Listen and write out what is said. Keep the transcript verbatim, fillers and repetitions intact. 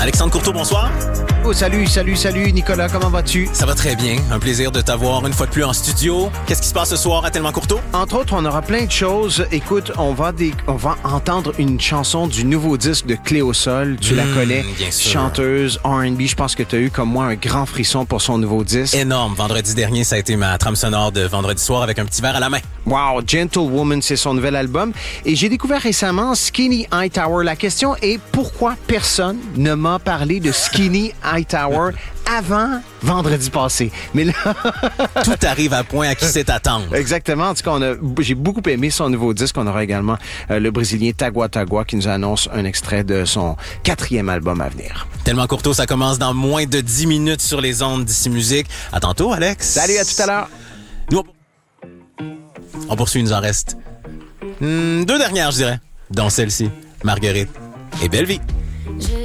Alexandre Courteau, bonsoir. Oh, salut, salut, salut, Nicolas, comment vas-tu? Ça va très bien. Un plaisir de t'avoir une fois de plus en studio. Qu'est-ce qui se passe ce soir à Tellement Courteau? Entre autres, on aura plein de choses. Écoute, on va, des... on va entendre une chanson du nouveau disque de Cléo Sol. Tu mmh, la connais, bien sûr. Chanteuse R and B. Je pense que tu as eu, comme moi, un grand frisson pour son nouveau disque. Énorme. Vendredi dernier, ça a été ma trame sonore de vendredi soir avec un petit verre à la main. Wow, Gentlewoman, c'est son nouvel album. Et j'ai découvert récemment Skinny Hightower. La question est pourquoi personne ne m'a parlé de Skinny Hightower avant vendredi passé. Mais là... Tout arrive à point à qui sait attendre. Exactement. En tout cas, on a, j'ai beaucoup aimé son nouveau disque. On aura également euh, le Brésilien Tagua Tagua qui nous annonce un extrait de son quatrième album à venir. Tellement Courteau, ça commence dans moins de dix minutes sur les ondes d'Ici Musique. À tantôt, Alex. Salut, à tout à l'heure. Nous, on poursuit, il nous en reste hmm, deux dernières, je dirais, dont celle-ci, Marguerite et Belle Vie.